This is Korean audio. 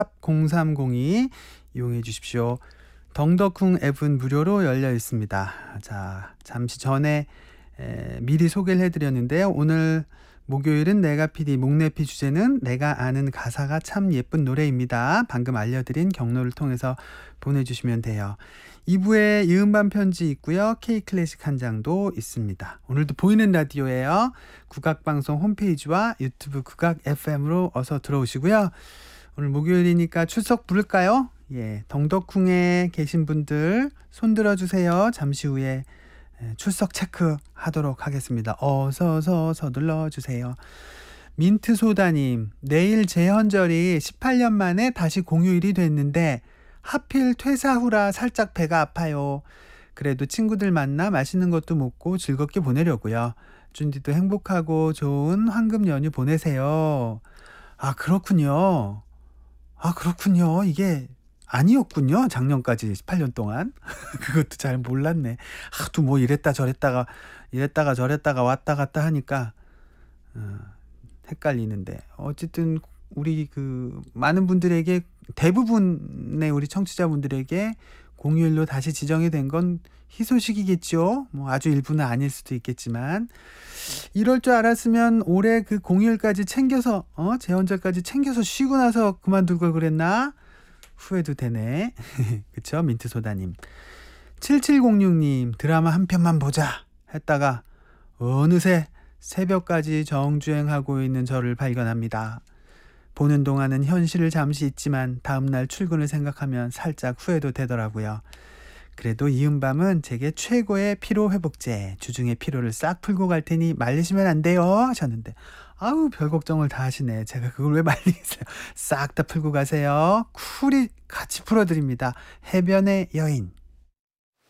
0302 이용해 주십시오. 덩덕쿵 앱은 무료로 열려 있습니다. 자, 잠시 전에 미리 소개를 해드렸는데요. 오늘 목요일은 내가 PD 목내피 주제는 내가 아는 가사가 참 예쁜 노래입니다. 방금 알려드린 경로를 통해서 보내주시면 돼요. 2부에 이음반 편지 있고요. K클래식 한 장도 있습니다. 오늘도 보이는 라디오예요. 국악방송 홈페이지와 유튜브 국악 FM으로 어서 들어오시고요. 오늘 목요일이니까 출석 부를까요? 예, 덩덕쿵에 계신 분들 손 들어주세요. 잠시 후에 출석 체크하도록 하겠습니다. 어서 서둘러주세요. 민트소다님, 내일 재헌절이 18년 만에 다시 공휴일이 됐는데 하필 퇴사 후라 살짝 배가 아파요. 그래도 친구들 만나 맛있는 것도 먹고 즐겁게 보내려고요. 준디도 행복하고 좋은 황금 연휴 보내세요. 아, 그렇군요. 이게 아니었군요. 작년까지 18년 동안. 그것도 잘 몰랐네. 하도 뭐 이랬다 저랬다가 왔다 갔다 하니까 헷갈리는데, 어쨌든 우리 많은 분들에게, 대부분의 우리 청취자분들에게 공휴일로 다시 지정이 된 건 희소식이겠죠. 뭐 아주 일부는 아닐 수도 있겠지만, 이럴 줄 알았으면 올해 그 공휴일까지 챙겨서 재헌절까지 챙겨서 쉬고 나서 그만둘 걸 그랬나? 후회도 되네. 그쵸? 민트소다님. 7706님, 드라마 한 편만 보자 했다가 어느새 새벽까지 정주행하고 있는 저를 발견합니다. 보는 동안은 현실을 잠시 잊지만 다음날 출근을 생각하면 살짝 후회도 되더라고요. 그래도 이은밤은 제게 최고의 피로회복제, 주중의 피로를 싹 풀고 갈 테니 말리시면 안 돼요 하셨는데, 아우 별 걱정을 다 하시네. 제가 그걸 왜 말리겠어요. 싹 다 풀고 가세요. 쿨이 같이 풀어드립니다. 해변의 여인.